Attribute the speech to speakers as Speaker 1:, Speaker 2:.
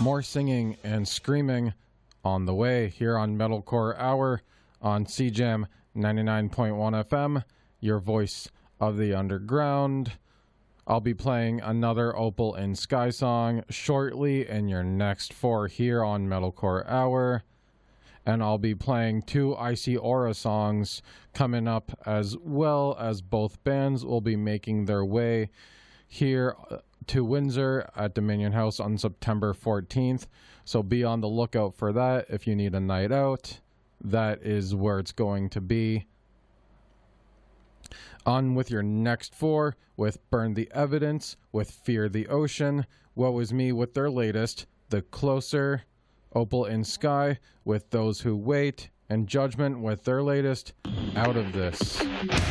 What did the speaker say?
Speaker 1: More singing and screaming on the way here on Metalcore Hour on CJAM 99.1 FM, your voice of the underground. I'll be playing another Opal in Sky song shortly in your next 4 here on Metalcore Hour. And I'll be playing 2 Icy Aura songs coming up, as well as both bands will be making their way here to Windsor at Dominion House on September 14th. So be on the lookout for that if you need a night out. That is where it's going to be. On with your next 4 with Burn the Evidence, with Fear the Ocean, Woe Is Me with their latest, The Closer, Opal in Sky with Those Who Wait, and Judgment with their latest, Out of This.